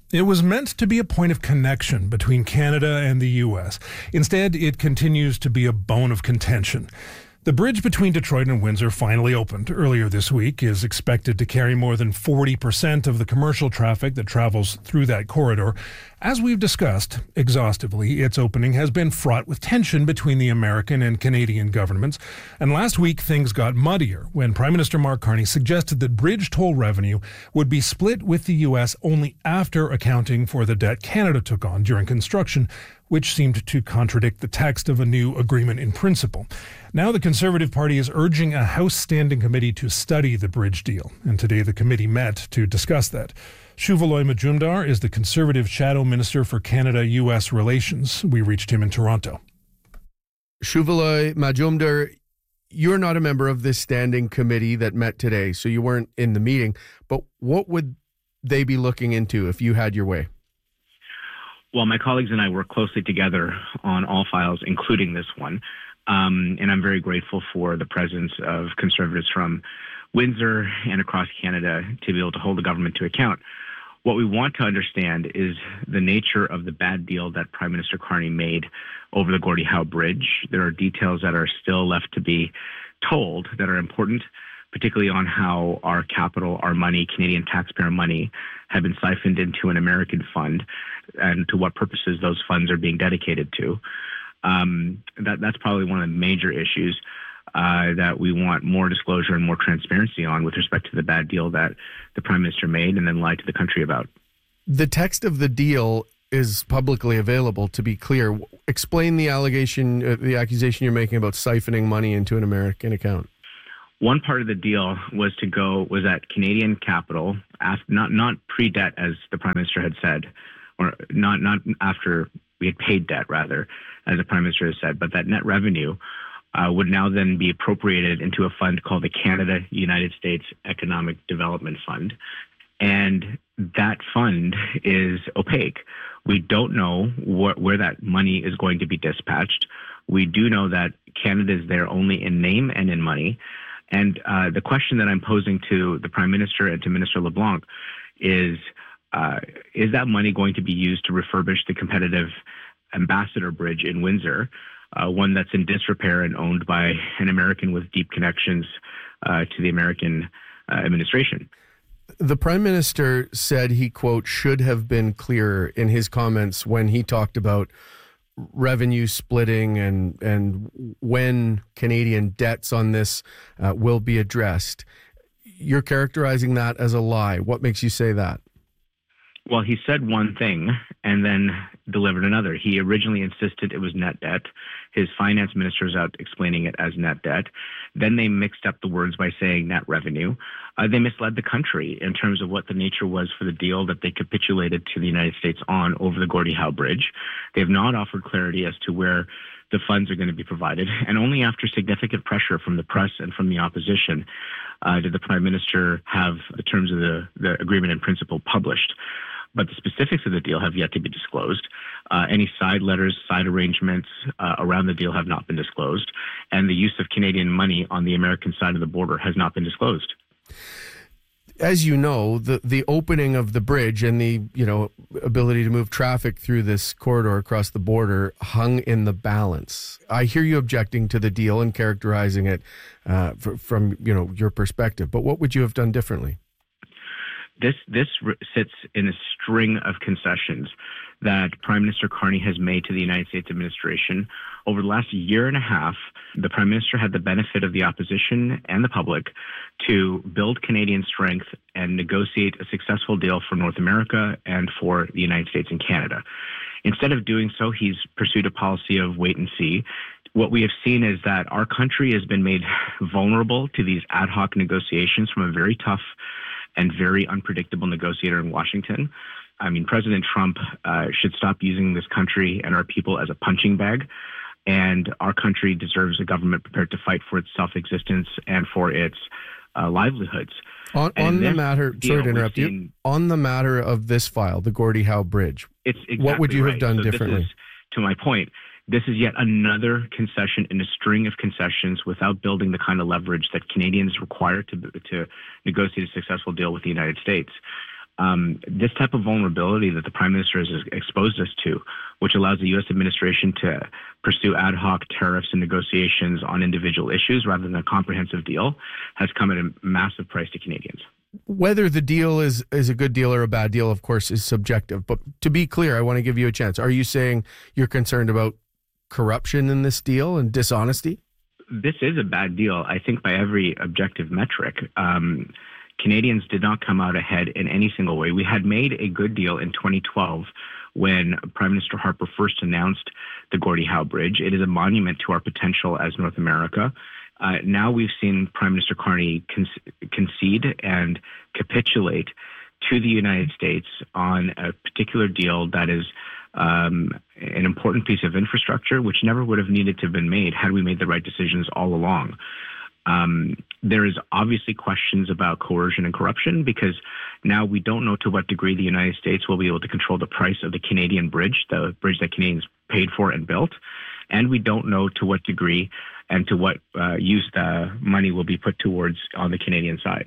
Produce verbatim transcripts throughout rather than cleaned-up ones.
It was meant to be a point of connection between Canada and the U S. Instead, it continues to be a bone of contention. The bridge between Detroit and Windsor finally opened earlier this week, is expected to carry more than forty percent of the commercial traffic that travels through that corridor. As we've discussed exhaustively, its opening has been fraught with tension between the American and Canadian governments. And last week, things got muddier when Prime Minister Mark Carney suggested that bridge toll revenue would be split with the U S only after accounting for the debt Canada took on during construction, which seemed to contradict the text of a new agreement in principle. Now the Conservative Party is urging a House Standing Committee to study the bridge deal, and today the committee met to discuss that. Shuvaloy Majumdar is the Conservative Shadow Minister for Canada-U S Relations. We reached him in Toronto. Shuvaloy Majumdar, you're not a member of this standing committee that met today, so you weren't in the meeting, but what would they be looking into if you had your way? Well, my colleagues and I work closely together on all files, including this one. Um, and I'm very grateful for the presence of Conservatives from Windsor and across Canada to be able to hold the government to account. What we want to understand is the nature of the bad deal that Prime Minister Carney made over the Gordie Howe Bridge. There are details that are still left to be told that are important, particularly on how our capital, our money, Canadian taxpayer money, have been siphoned into an American fund and to what purposes those funds are being dedicated to. Um, that, that's probably one of the major issues uh, that we want more disclosure and more transparency on with respect to the bad deal that the Prime Minister made and then lied to the country about. The text of the deal is publicly available, to be clear. Explain the allegation, uh, the accusation you're making about siphoning money into an American account. One part of the deal was to go, was that Canadian capital, after, not not pre-debt as the Prime Minister had said, or not not after we had paid debt, rather, as the Prime Minister has said, but that net revenue uh, would now then be appropriated into a fund called the Canada-United States Economic Development Fund. And that fund is opaque. We don't know wh- where that money is going to be dispatched. We do know that Canada is there only in name and in money. And uh, the question that I'm posing to the Prime Minister and to Minister LeBlanc is, uh, is that money going to be used to refurbish the competitive Ambassador Bridge in Windsor, uh, one that's in disrepair and owned by an American with deep connections uh, to the American uh, administration? The Prime Minister said he, quote, should have been clearer in his comments when he talked about revenue splitting and and when Canadian debts on this uh, will be addressed. You're characterizing that as a lie. What makes you say that? Well, he said one thing and then delivered another. He originally insisted it was net debt. His finance minister was out explaining it as net debt. Then they mixed up the words by saying net revenue. Uh, they misled the country in terms of what the nature was for the deal that they capitulated to the United States on over the Gordie Howe Bridge. They have not offered clarity as to where the funds are going to be provided. And only after significant pressure from the press and from the opposition uh, did the Prime Minister have the terms of the, the agreement in principle published. But the specifics of the deal have yet to be disclosed. Uh, any side letters, side arrangements uh, around the deal have not been disclosed. And the use of Canadian money on the American side of the border has not been disclosed. As you know, the, the opening of the bridge and the, you know, ability to move traffic through this corridor across the border hung in the balance. I hear you objecting to the deal and characterizing it uh, for, from, you know, your perspective. But what would you have done differently? This this sits in a string of concessions that Prime Minister Carney has made to the United States administration. Over the last year and a half, the Prime Minister had the benefit of the opposition and the public to build Canadian strength and negotiate a successful deal for North America and for the United States and Canada. Instead of doing so, he's pursued a policy of wait and see. What we have seen is that our country has been made vulnerable to these ad hoc negotiations from a very tough and very unpredictable negotiator in Washington. I mean, President Trump uh, should stop using this country and our people as a punching bag. And our country deserves a government prepared to fight for its self-existence and for its uh, livelihoods. On, on the matter, sorry to interrupt seen, you, on the matter of this file, the Gordie Howe Bridge, it's exactly what would you right. have done so differently? This is, to my point, this is yet another concession in a string of concessions without building the kind of leverage that Canadians require to to negotiate a successful deal with the United States. Um, this type of vulnerability that the Prime Minister has exposed us to, which allows the U S administration to pursue ad hoc tariffs and negotiations on individual issues rather than a comprehensive deal, has come at a massive price to Canadians. Whether the deal is, is a good deal or a bad deal, of course, is subjective. But to be clear, I want to give you a chance. Are you saying you're concerned about corruption in this deal and dishonesty? This is a bad deal, I think, by every objective metric. Um, Canadians did not come out ahead in any single way. We had made a good deal in twenty twelve when Prime Minister Harper first announced the Gordie Howe Bridge. It is a monument to our potential as North America. Uh, now we've seen Prime Minister Carney con- concede and capitulate to the United States on a particular deal that is um, an important piece of infrastructure, which never would have needed to have been made had we made the right decisions all along. Um, there is obviously questions about coercion and corruption because now we don't know to what degree the United States will be able to control the price of the Canadian bridge, the bridge that Canadians paid for and built. And we don't know to what degree and to what uh, use the money will be put towards on the Canadian side.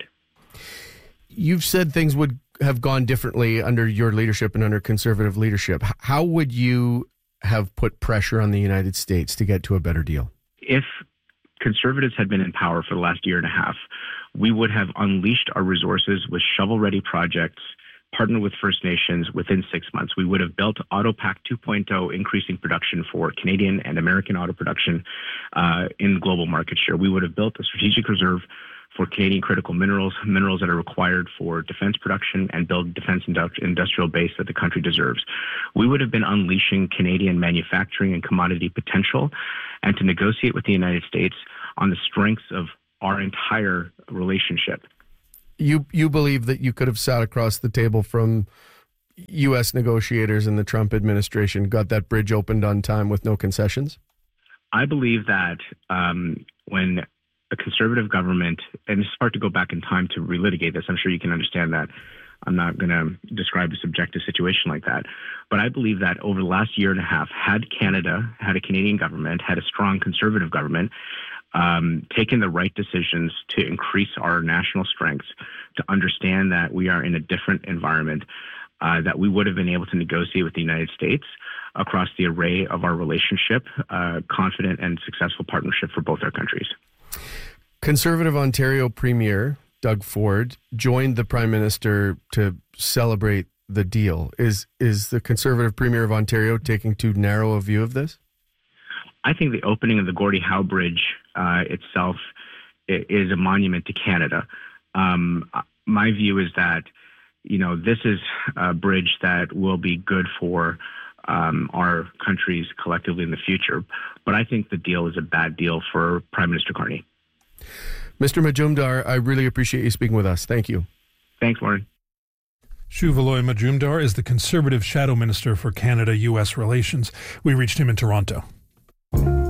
You've said things would have gone differently under your leadership and under Conservative leadership. How would you have put pressure on the United States to get to a better deal? If Conservatives had been in power for the last year and a half, we would have unleashed our resources with shovel-ready projects, partnered with First Nations within six months. We would have built AutoPack two point oh, increasing production for Canadian and American auto production uh, in global market share. We would have built a strategic reserve for Canadian critical minerals, minerals that are required for defense production, and build defense indu- industrial base that the country deserves. We would have been unleashing Canadian manufacturing and commodity potential, and to negotiate with the United States on the strengths of our entire relationship. You you believe that you could have sat across the table from U S negotiators in the Trump administration, got that bridge opened on time with no concessions? I believe that um, when a Conservative government, and it's hard to go back in time to relitigate this, I'm sure you can understand that. I'm not going to describe a subjective situation like that. But I believe that over the last year and a half, had Canada, had a Canadian government, had a strong Conservative government, um, taken the right decisions to increase our national strengths, to understand that we are in a different environment, uh, that we would have been able to negotiate with the United States across the array of our relationship, uh, confident and successful partnership for both our countries. Conservative Ontario Premier Doug Ford joined the Prime Minister to celebrate the deal. Is is the Conservative Premier of Ontario taking too narrow a view of this? I think the opening of the Gordie Howe Bridge uh, itself is a monument to Canada. Um, my view is that, you know, this is a bridge that will be good for um, our countries collectively in the future. But I think the deal is a bad deal for Prime Minister Carney. Mister Majumdar, I really appreciate you speaking with us. Thank you. Thanks, Lauren. Shuvaloy Majumdar is the Conservative Shadow Minister for Canada-U S relations. We reached him in Toronto.